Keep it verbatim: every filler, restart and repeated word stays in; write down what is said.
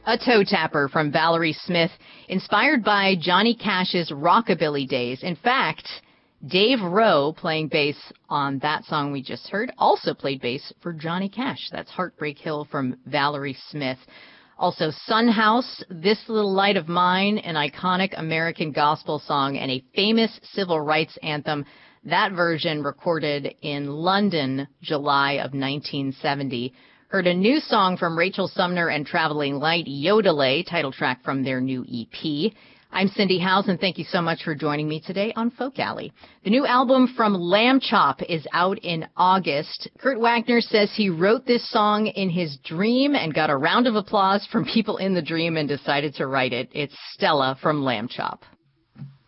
A Toe Tapper from Valerie Smith, inspired by Johnny Cash's rockabilly days. In fact, Dave Rowe, playing bass on that song we just heard, also played bass for Johnny Cash. That's Heartbreak Hill from Valerie Smith. Also, Son House, This Little Light of Mine, an iconic American gospel song and a famous civil rights anthem. That version recorded in London, July of nineteen seventy. Heard a new song from Rachel Sumner and Traveling Light, Yodelay, title track from their new E P. I'm Cindy Howes, and thank you so much for joining me today on Folk Alley. The new album from Lamb Chop is out in August. Kurt Wagner says he wrote this song in his dream and got a round of applause from people in the dream and decided to write it. It's Stella from Lamb Chop.